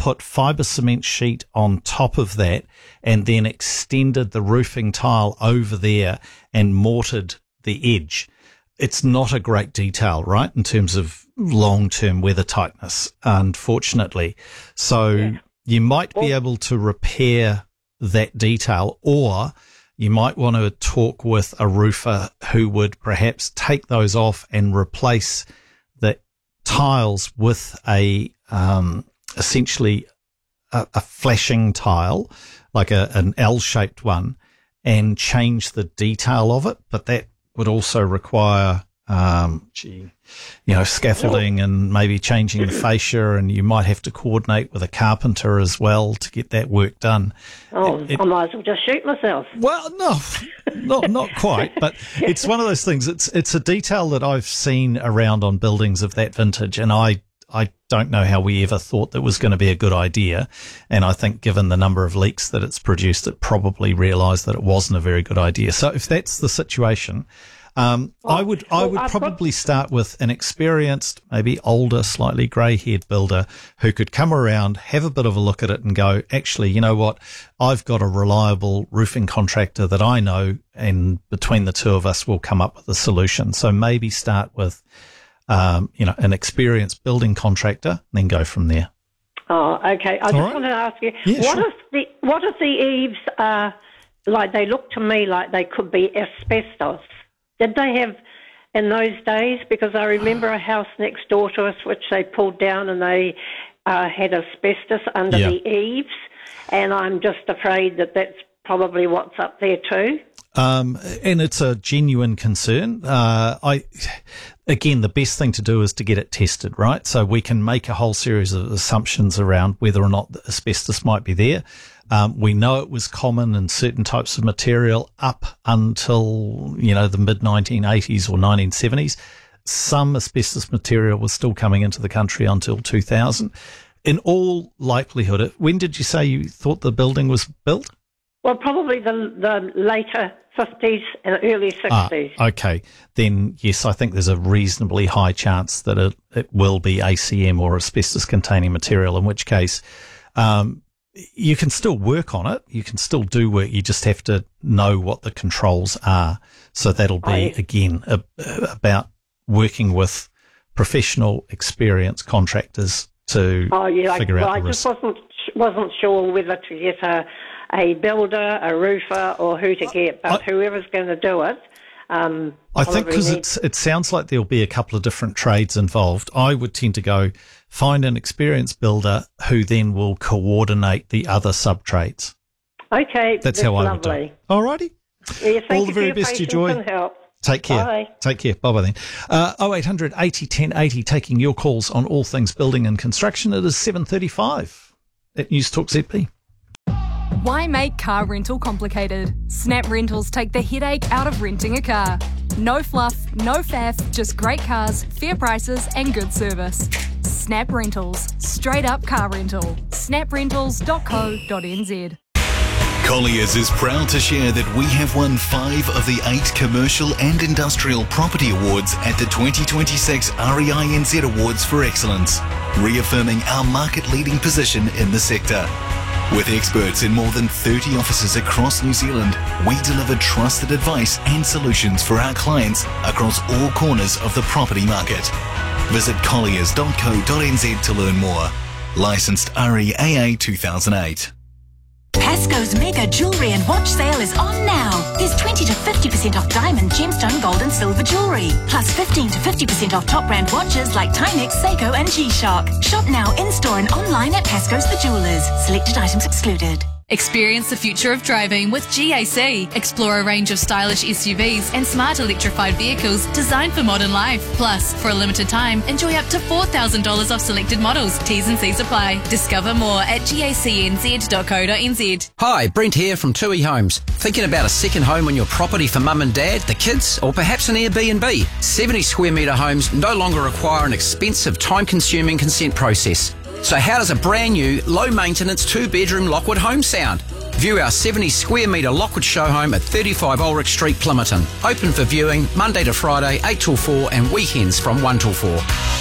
put fibre cement sheet on top of that and then extended the roofing tile over there and mortared the edge. It's not a great detail, right, in terms of long-term weather tightness, unfortunately. So you might be able to repair that detail, or you might want to talk with a roofer who would perhaps take those off and replace the tiles with essentially a flashing tile, like an L-shaped one, and change the detail of it. But that would also require, scaffolding and maybe changing the fascia, and you might have to coordinate with a carpenter as well to get that work done. I might as well just shoot myself. Well, no, not quite, but it's one of those things. It's a detail that I've seen around on buildings of that vintage, and I don't know how we ever thought that was going to be a good idea. And I think given the number of leaks that it's produced, it probably realised that it wasn't a very good idea. So if that's the situation, I would probably start with an experienced, maybe older, slightly grey-haired builder who could come around, have a bit of a look at it and go, actually, you know what? I've got a reliable roofing contractor that I know, and between the two of us, we'll come up with a solution. So maybe start with an experienced building contractor, and then go from there. Oh, okay. I just wanted to ask you, what if the eaves are, like, they look to me like they could be asbestos? Did they have in those days? Because I remember a house next door to us which they pulled down and they had asbestos under the eaves, and I'm just afraid that that's probably what's up there too. And it's a genuine concern. Again, the best thing to do is to get it tested, right? So we can make a whole series of assumptions around whether or not the asbestos might be there. We know it was common in certain types of material up until, the mid-1980s or 1970s. Some asbestos material was still coming into the country until 2000. In all likelihood, when did you say you thought the building was built? Well, probably the later 50s and early 60s. Okay. Then, yes, I think there's a reasonably high chance that it will be ACM or asbestos-containing material, in which case you can still work on it. You can still do work. You just have to know what the controls are. So that'll be, again, about working with professional, experienced contractors to figure out the risk. I just wasn't sure whether to get a builder, a roofer, or who to get, but whoever's going to do it. I think because it sounds like there'll be a couple of different trades involved, I would tend to go find an experienced builder who then will coordinate the other sub-trades. Okay, that's how I would do it. All righty. Yeah, all the very best to you, Joy. Take care. Bye. Take care. Bye-bye then. 0800 80 10 80, taking your calls on all things building and construction. It is 7:35 at News Talk ZB. Why make car rental complicated? Snap Rentals take the headache out of renting a car. No fluff, no faff, just great cars, fair prices and good service. Snap Rentals. Straight up car rental. snaprentals.co.nz. Colliers is proud to share that we have won 5 of the 8 commercial and industrial property awards at the 2026 REINZ Awards for Excellence, reaffirming our market-leading position in the sector. With experts in more than 30 offices across New Zealand, we deliver trusted advice and solutions for our clients across all corners of the property market. Visit colliers.co.nz to learn more. Licensed REAA 2008. Pasco's mega jewellery and watch sale is on now. There's 20 to 50% off diamond, gemstone, gold and silver jewellery. Plus 15 to 50% off top brand watches like Timex, Seiko and G-Shock. Shop now in-store and online at Pasco's The Jewellers. Selected items excluded. Experience the future of driving with GAC. Explore a range of stylish SUVs and smart electrified vehicles designed for modern life. Plus, for a limited time, enjoy up to $4,000 off selected models. T's and C's apply. Discover more at gacnz.co.nz. Hi, Brent here from Tui Homes. Thinking about a second home on your property for mum and dad, the kids, or perhaps an Airbnb? 70 square metre homes no longer require an expensive, time-consuming consent process. So how does a brand new, low-maintenance 2-bedroom Lockwood home sound? View our 70 square metre Lockwood show home at 35 Ulrich Street, Plimmerton. Open for viewing Monday to Friday 8 till 4 and weekends from 1 till 4.